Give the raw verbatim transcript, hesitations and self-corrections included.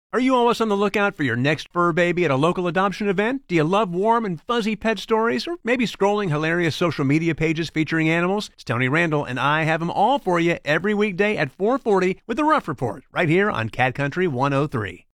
Are you always on the lookout for your next fur baby at a local adoption event? Do you love warm and fuzzy pet stories? Or maybe scrolling hilarious social media pages featuring animals? It's Tony Randall, and I have them all for you every weekday at four forty with the Rough Report, right here on Cat Country one oh three.